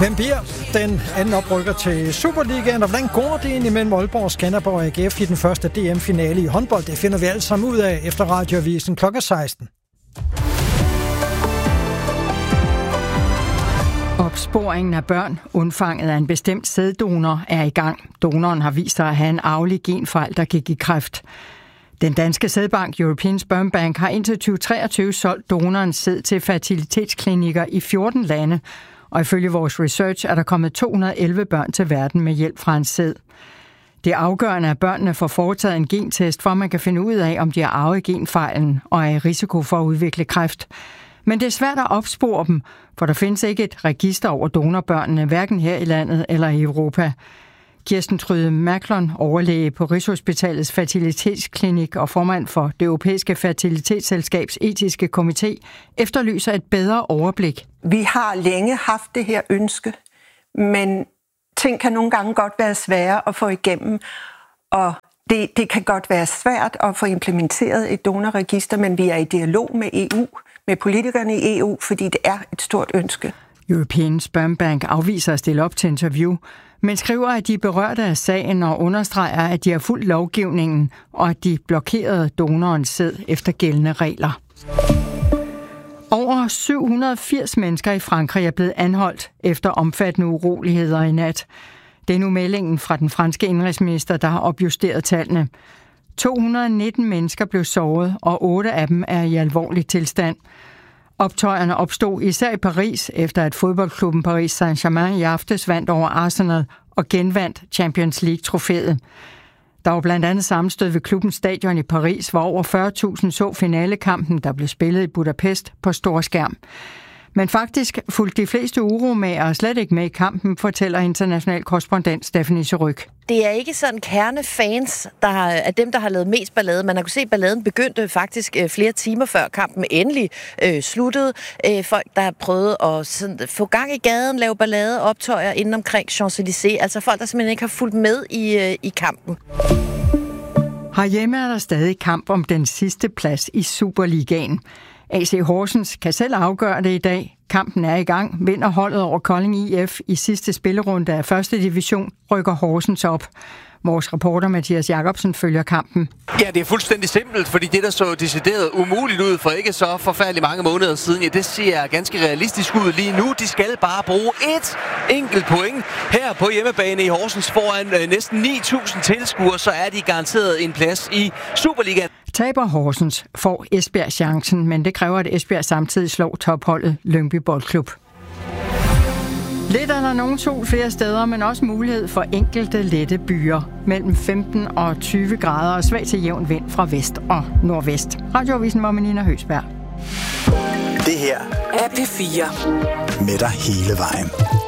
Hvem bliver den anden oprykker til Superligaen, og hvordan går det egentlig mellem Aalborg, Skanderborg og AGF i den første DM-finale i håndbold? Det finder vi alle sammen ud af efter Radioavisen kl. 16. Opsporingen af børn undfanget af en bestemt sæddonor er i gang. Donoren har vist sig at have en arvelig genfejl, der gik i kræft. Den danske sædbank European Sperm Bank har indtil 2023 solgt donorens sæd til fertilitetsklinikker i 14 lande, og ifølge vores research er der kommet 211 børn til verden med hjælp fra en sæd. Det er afgørende, at børnene får foretaget en gentest, for at man kan finde ud af, om de har arvet genfejlen og er i risiko for at udvikle kræft. Men det er svært at opspore dem, for der findes ikke et register over donorbørnene, hverken her i landet eller i Europa. Kirsten Tryde Macklon, overlæge på Rigshospitalets fertilitetsklinik og formand for det europæiske fertilitetsselskabs etiske komité, efterlyser et bedre overblik. Vi har længe haft det her ønske, men ting kan nogle gange godt være svære at få igennem, og det kan godt være svært at få implementeret et donorregister, men vi er i dialog med EU, med politikerne i EU, fordi det er et stort ønske. European Sperm Bank afviser at stille op til interview, men skriver, at de er berørte af sagen og understreger, at de har fulgt lovgivningen, og at de blokerede donorens sæd efter gældende regler. Over 780 mennesker i Frankrig er blevet anholdt efter omfattende uroligheder i nat. Det er nu meldingen fra den franske indrigsminister, der har opjusteret tallene. 219 mennesker blev såret, og 8 af dem er i alvorlig tilstand. Optøjerne opstod især i Paris, efter at fodboldklubben Paris Saint-Germain i aftes vandt over Arsenal og genvandt Champions League-trofæet. Der var blandt andet sammenstød ved klubbens stadion i Paris, hvor over 40.000 så finalekampen, der blev spillet i Budapest på storskærm. Men faktisk fulgte de fleste uromagere slet ikke med i kampen, fortæller international korrespondent Stephanie Seryk. Det er ikke sådan kernefans, af dem, der har lavet mest ballade. Man har kunne se, at balladen begyndte faktisk flere timer før kampen endelig sluttede. Folk, der har prøvet at sådan, få gang i gaden, lave ballade, optøjer inden omkring Champs-Élysées. Altså folk, der simpelthen ikke har fulgt med i kampen. Herhjemme er der stadig kamp om den sidste plads i Superligaen. AC Horsens kan selv afgøre det i dag. Kampen er i gang. Vinder holdet over Kolding IF i sidste spillerunde af 1. division, rykker Horsens op. Vores reporter Mathias Jacobsen følger kampen. Ja, det er fuldstændig simpelt, fordi det, der så decideret umuligt ud for ikke så forfærdeligt mange måneder siden, ja, det ser ganske realistisk ud lige nu. De skal bare bruge et enkelt point her på hjemmebane i Horsens foran næsten 9.000 tilskuere, så er de garanteret en plads i Superligaen. Taber Horsens får Esbjerg chancen, men det kræver, at Esbjerg samtidig slår topholdet Lyngby Boldklub. Lidt er der nogen sol flere steder, men også mulighed for enkelte lette byer. Mellem 15 og 20 grader og svag til jævn vind fra vest og nordvest. Radioavisen var med Nina Høgsberg. Det her er P4. Med dig hele vejen.